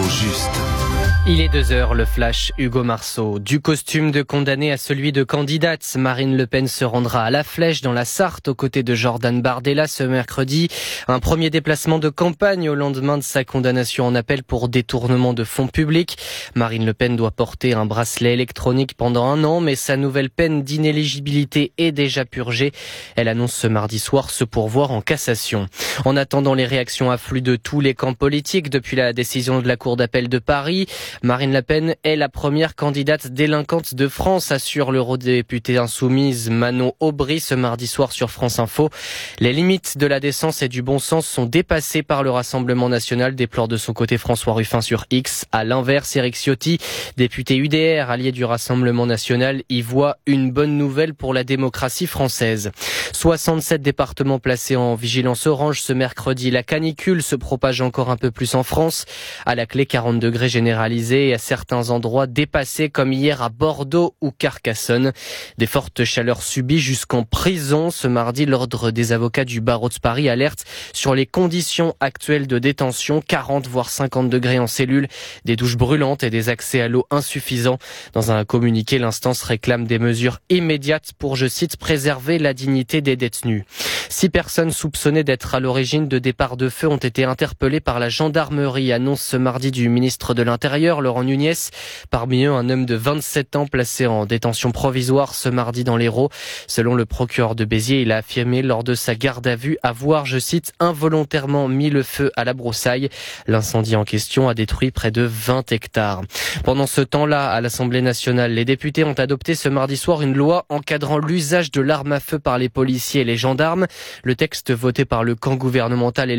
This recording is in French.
juste. Il est 2h, le flash Hugo Marceau. Du costume de condamné à celui de candidate, Marine Le Pen se rendra à La Flèche dans la Sarthe aux côtés de Jordan Bardella ce mercredi. Un premier déplacement de campagne au lendemain de sa condamnation en appel pour détournement de fonds publics. Marine Le Pen doit porter un bracelet électronique pendant 1 an, mais sa nouvelle peine d'inéligibilité est déjà purgée. Elle annonce ce mardi soir se pourvoir en cassation. En attendant, les réactions affluent de tous les camps politiques depuis la décision de la Cour d'appel de Paris. Marine Le Pen est la première candidate délinquante de France, assure l'eurodéputée insoumise Manon Aubry ce mardi soir sur France Info. Les limites de la décence et du bon sens sont dépassées par le Rassemblement national, déplore de son côté François Ruffin sur X. À l'inverse, Éric Ciotti, député UDR, allié du Rassemblement national, y voit une bonne nouvelle pour la démocratie française. 67 départements placés en vigilance orange ce mercredi. La canicule se propage encore un peu plus en France. À la clé, 40 degrés généralisés et à certains endroits dépassés comme hier à Bordeaux ou Carcassonne. Des fortes chaleurs subies jusqu'en prison. Ce mardi, l'ordre des avocats du barreau de Paris alerte sur les conditions actuelles de détention. 40 voire 50 degrés en cellule, des douches brûlantes et des accès à l'eau insuffisants. Dans un communiqué, l'instance réclame des mesures immédiates pour, je cite, préserver la dignité des détenus. 6 personnes soupçonnées d'être à l'origine de départs de feu ont été interpellées par la gendarmerie, annonce ce mardi du ministre de l'Intérieur, Laurent Nunez. Parmi eux, un homme de 27 ans placé en détention provisoire ce mardi dans l'Hérault. Selon le procureur de Béziers, il a affirmé lors de sa garde à vue avoir, je cite, involontairement mis le feu à la broussaille. L'incendie en question a détruit près de 20 hectares. Pendant ce temps-là, à l'Assemblée nationale, les députés ont adopté ce mardi soir une loi encadrant l'usage de l'arme à feu par les policiers et les gendarmes. Le texte voté par le camp gouvernemental est